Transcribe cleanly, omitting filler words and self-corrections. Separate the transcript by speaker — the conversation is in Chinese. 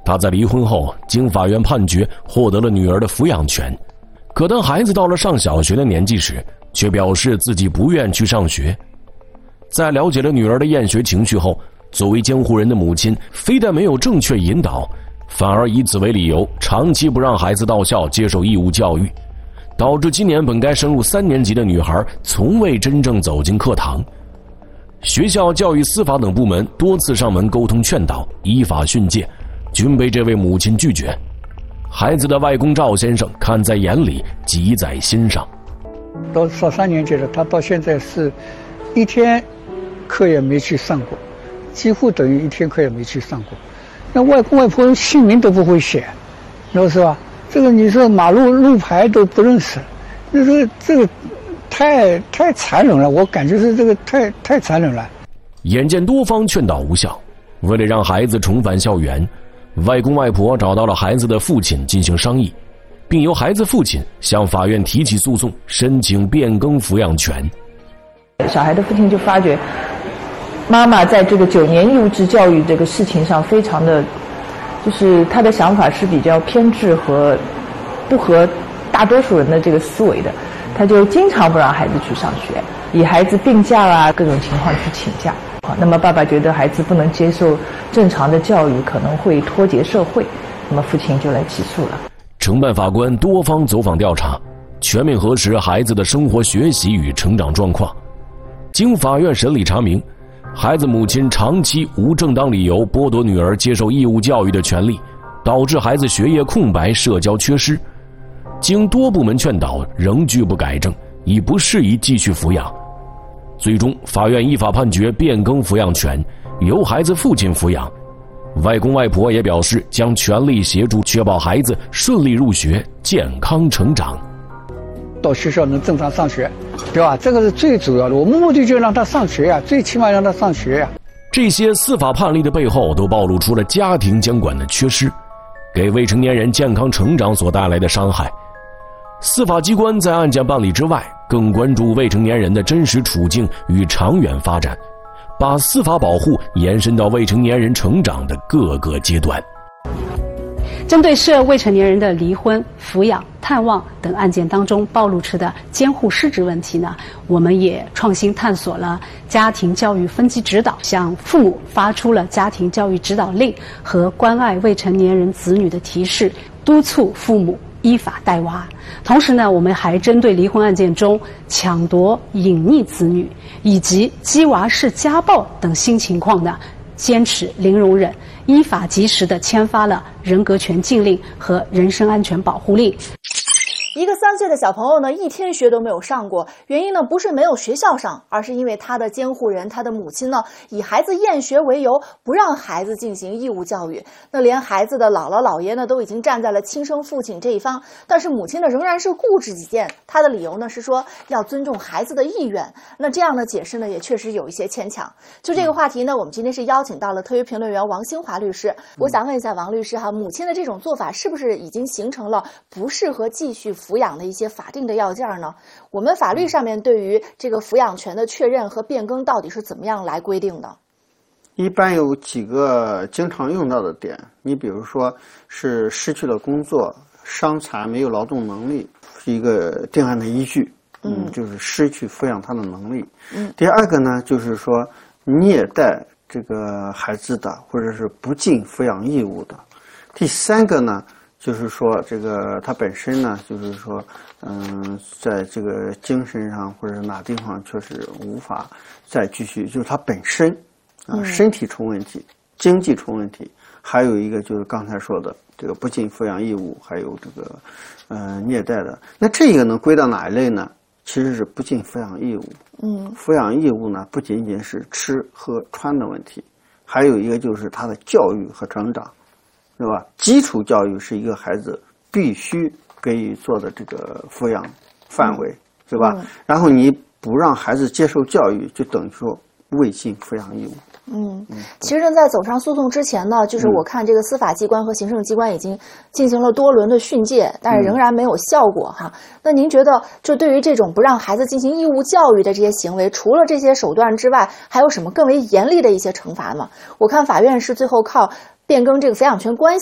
Speaker 1: 他在离婚后经法院判决获得了女儿的抚养权，可当孩子到了上小学的年纪时，却表示自己不愿去上学。在了解了女儿的厌学情绪后，作为监护人的母亲非但没有正确引导，反而以此为理由长期不让孩子到校接受义务教育，导致今年本该升入3年级的女孩从未真正走进课堂。学校、教育、司法等部门多次上门沟通劝导，依法训诫，均被这位母亲拒绝。孩子的外公赵先生看在眼里，急在心上。
Speaker 2: 到上3年级了，他到现在是一天课也没去上过，几乎等于一天课也没去上过。那外公外婆姓名都不会写，你说是吧？这个你说马路牌都不认识，这个太残忍了，我感觉是这个太残忍了。
Speaker 1: 眼见多方劝导无效，为了让孩子重返校园，外公外婆找到了孩子的父亲进行商议，并由孩子父亲向法院提起诉讼，申请变更抚养权。
Speaker 3: 小孩的父亲就发觉妈妈在这个9年义务制教育这个事情上非常的，就是他的想法是比较偏执和不合大多数人的这个思维的，他就经常不让孩子去上学，以孩子病假啊各种情况去请假。那么爸爸觉得孩子不能接受正常的教育，可能会脱节社会，那么父亲就来起诉了。
Speaker 1: 承办法官多方走访调查，全面核实孩子的生活学习与成长状况。经法院审理查明，孩子母亲长期无正当理由剥夺女儿接受义务教育的权利，导致孩子学业空白、社交缺失。经多部门劝导，仍拒不改正，已不适宜继续抚养。最终，法院依法判决变更抚养权，由孩子父亲抚养。外公外婆也表示将全力协助，确保孩子顺利入学、健康成长。
Speaker 2: 到学校能正常上学，对吧？这个是最主要的。我们目的就让他上学呀，最起码让他上学呀。
Speaker 1: 这些司法判例的背后，都暴露出了家庭监管的缺失，给未成年人健康成长所带来的伤害。司法机关在案件办理之外，更关注未成年人的真实处境与长远发展，把司法保护延伸到未成年人成长的各个阶段。
Speaker 4: 针对涉未成年人的离婚、抚养、探望等案件当中暴露出的监护失职问题呢，我们也创新探索了家庭教育分级指导，向父母发出了家庭教育指导令和关爱未成年人子女的提示，督促父母依法带娃。同时呢，我们还针对离婚案件中抢夺、隐匿子女以及鸡娃式家暴等新情况呢，坚持零容忍，依法及时地签发了人格权禁令和人身安全保护令。
Speaker 5: 一个3岁的小朋友呢，一天学都没有上过，原因呢不是没有学校上，而是因为他的监护人，他的母亲呢，以孩子厌学为由，不让孩子进行义务教育。那连孩子的姥姥姥爷呢，都已经站在了亲生父亲这一方，但是母亲呢，仍然是固执己见。她的理由呢是说要尊重孩子的意愿。那这样的解释呢，也确实有一些牵强。就这个话题呢，我们今天是邀请到了特约评论员王兴华律师。我想问一下王律师哈，母亲的这种做法是不是已经形成了不适合继续抚养的一些法定的要件呢？我们法律上面对于这个抚养权的确认和变更到底是怎么样来规定的？
Speaker 6: 一般有几个经常用到的点，你比如说是失去了工作、伤残、没有劳动能力，是一个定案的依据。就是失去抚养他的能力。第二个呢，就是说虐待这个孩子的，或者是不尽抚养义务的。第三个呢，就是说这个他本身呢，就是说在这个精神上或者是哪地方确实无法再继续，就是他本身身体出问题，经济出问题，还有一个就是刚才说的这个不尽抚养义务，还有这个虐待的。那这个能归到哪一类呢？其实是不尽抚养义务。抚养义务呢，不仅仅是吃喝穿的问题，还有一个就是他的教育和成长，对吧？基础教育是一个孩子必须给予做的这个抚养范围，对吧？然后你不让孩子接受教育，就等于说未尽抚养义务。
Speaker 5: 其实在走上诉讼之前呢，就是我看这个司法机关和行政机关已经进行了多轮的训诫，但是仍然没有效果哈。那您觉得，就对于这种不让孩子进行义务教育的这些行为，除了这些手段之外，还有什么更为严厉的一些惩罚吗？我看法院是最后靠变更这个抚养权关系